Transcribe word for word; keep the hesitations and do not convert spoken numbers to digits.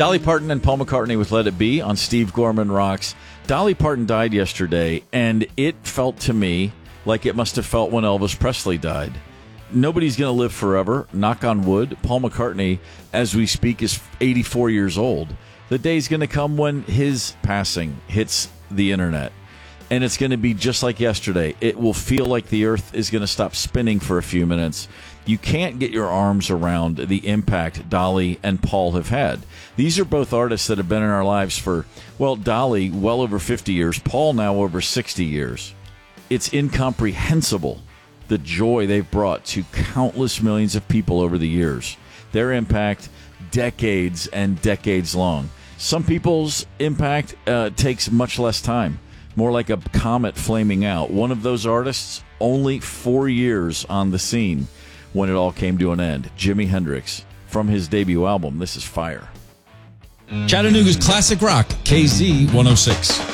Dolly Parton and Paul McCartney with Let It Be on Steve Gorman Rocks. Dolly Parton died yesterday, and it felt to me like it must have felt when Elvis Presley died. Nobody's going to live forever, knock on wood. Paul McCartney, as we speak, is eighty-four years old. The day's going to come when his passing hits the internet, and it's going to be just like yesterday. It will feel like the earth is going to stop spinning for a few minutes. You can't get your arms around the impact Dolly and Paul have had. These are both artists that have been in our lives for, well, Dolly well over fifty years, Paul now over sixty years. It's incomprehensible the joy they've brought to countless millions of people over the years. Their impact, decades and decades long. Some people's impact uh, takes much less time, more like a comet flaming out. One of those artists, only four years on the scene when it all came to an end. Jimi Hendrix, from his debut album, this is Fire. Chattanooga's classic rock, K Z one oh six.